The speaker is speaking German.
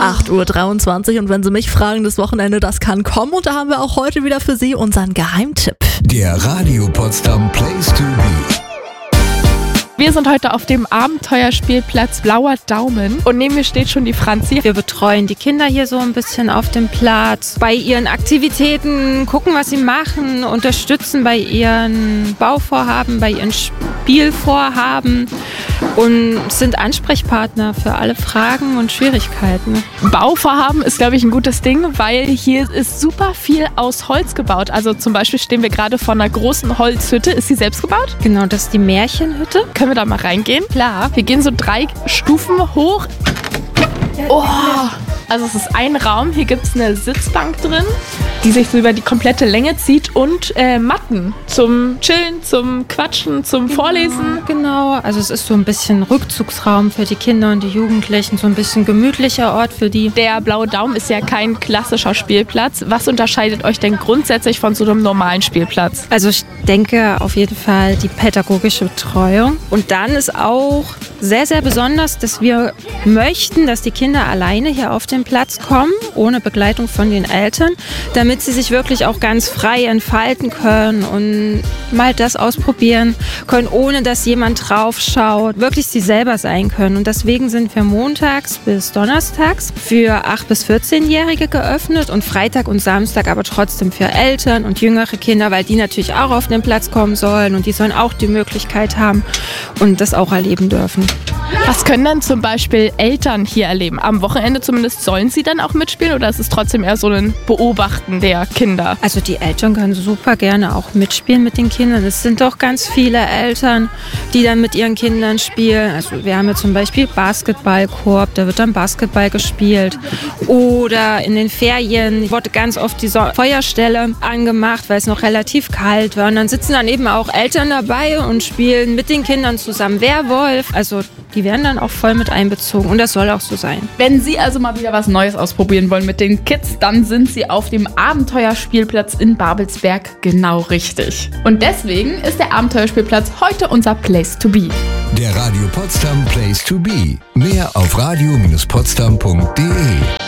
8:23 Uhr und wenn Sie mich fragen, das Wochenende, das kann kommen und da haben wir auch heute wieder für Sie unseren Geheimtipp. Der Radio Potsdam Place to Be. Wir sind heute auf dem Abenteuerspielplatz Blauer Daumen und neben mir steht schon die Franzi. Wir betreuen die Kinder hier so ein bisschen auf dem Platz, bei ihren Aktivitäten, gucken, was sie machen, unterstützen bei ihren Bauvorhaben, bei ihren Spielvorhaben und sind Ansprechpartner für alle Fragen und Schwierigkeiten. Bauvorhaben ist, glaube ich, ein gutes Ding, weil hier ist super viel aus Holz gebaut. Also zum Beispiel stehen wir gerade vor einer großen Holzhütte. Ist sie selbst gebaut? Genau, das ist die Märchenhütte. Können wir da mal reingehen? Klar. Wir gehen so 3 Stufen hoch. Oh, also es ist ein Raum. Hier gibt es eine Sitzbank drin, die sich so über die komplette Länge zieht und Matten zum Chillen, zum Quatschen, zum Vorlesen. Genau, also es ist so ein bisschen Rückzugsraum für die Kinder und die Jugendlichen, so ein bisschen gemütlicher Ort für die. Der Blaue Daumen ist ja kein klassischer Spielplatz. Was unterscheidet euch denn grundsätzlich von so einem normalen Spielplatz? Also ich denke auf jeden Fall die pädagogische Betreuung. Und dann ist auch sehr, sehr besonders, dass wir möchten, dass die Kinder alleine hier auf den Platz kommen, ohne Begleitung von den Eltern, damit sie sich wirklich auch ganz frei entfalten können und mal das ausprobieren können, ohne dass jemand drauf schaut, wirklich sie selber sein können. Und deswegen sind wir montags bis donnerstags für 8- bis 14-Jährige geöffnet und Freitag und Samstag aber trotzdem für Eltern und jüngere Kinder, weil die natürlich auch auf den Platz kommen sollen und die sollen auch die Möglichkeit haben und das auch erleben dürfen. Was können denn zum Beispiel Eltern hier erleben? Am Wochenende zumindest sollen sie dann auch mitspielen oder ist es trotzdem eher so ein Beobachten der Kinder? Also die Eltern können super gerne auch mitspielen mit den Kindern. Es sind doch ganz viele Eltern, die dann mit ihren Kindern spielen. Also wir haben ja zum Beispiel Basketballkorb, da wird dann Basketball gespielt. Oder in den Ferien wurde ganz oft die Feuerstelle angemacht, weil es noch relativ kalt war. Und dann sitzen dann eben auch Eltern dabei und spielen mit den Kindern zusammen Werwolf. Also die werden dann auch voll mit einbezogen und das soll auch so sein. Wenn Sie also mal wieder was Neues ausprobieren wollen mit den Kids, dann sind Sie auf dem Abenteuerspielplatz in Babelsberg genau richtig. Und deswegen ist der Abenteuerspielplatz heute unser Place to be. Der Radio Potsdam Place to Be. Mehr auf radio-potsdam.de.